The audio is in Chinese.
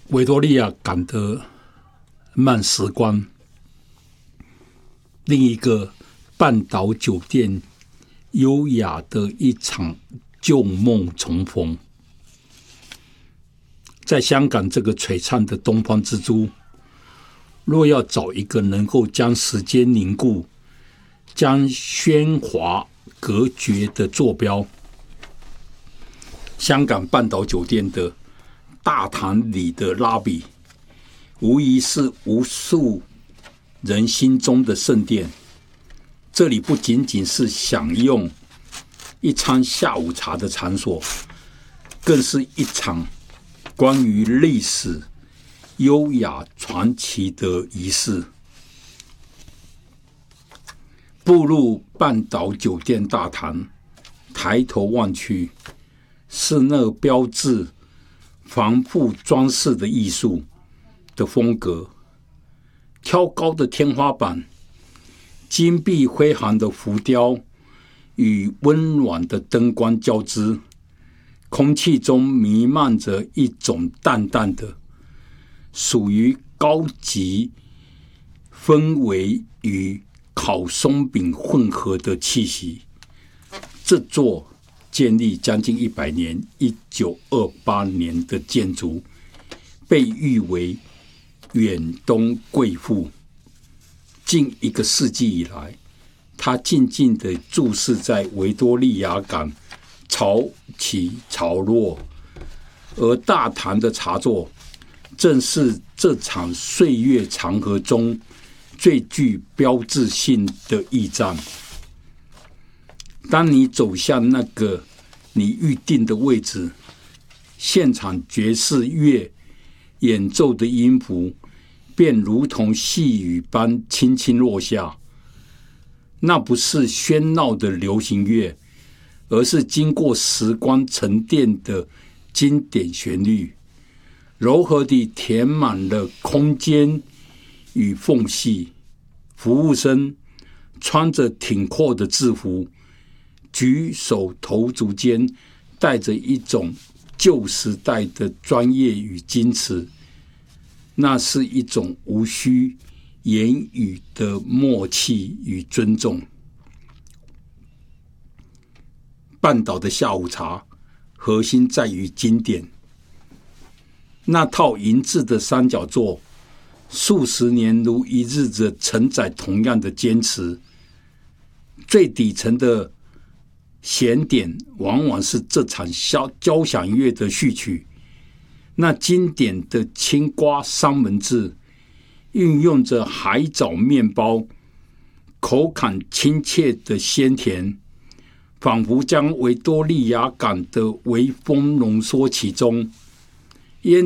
维多利亚港的慢时光，另一个半岛酒店优雅的一场旧梦重逢。在香港这个璀璨的东方之珠，若要找一个能够将时间凝固、将喧哗隔绝的坐标，香港半岛酒店的大堂里的拉比，无疑是无数人心中的圣殿。这里不仅仅是享用一餐下午茶的场所，更是一场关于历史、优雅、传奇的仪式。步入半岛酒店大堂，抬头望去，是那标志繁复装饰的艺术的风格，挑高的天花板，金碧辉煌的浮雕与温暖的灯光交织，空气中弥漫着一种淡淡的属于高级氛围与烤松饼混合的气息。这座建立将近100年1928年的建筑，被誉为远东贵妇。近1个世纪以来，他静静地注视在维多利亚港潮起潮落，而大堂的茶座正是这场岁月长河中最具标志性的驿站。当你走向那个你预定的位置，现场爵士乐演奏的音符便如同细雨般轻轻落下。那不是喧闹的流行乐，而是经过时光沉淀的经典旋律，柔和地填满了空间与缝隙。服务生穿着挺阔的制服，举手投足间带着一种旧时代的专业与矜持，那是一种无需言语的默契与尊重。半岛的下午茶核心在于经典，那套银质的三角座数十年如一日的承载同样的坚持。最底层的弦点往往是这场交响乐的序曲，那经典的青瓜三文治运用着海藻面包，口感亲切的鲜甜，仿佛将维多利亚港的微风浓缩其中，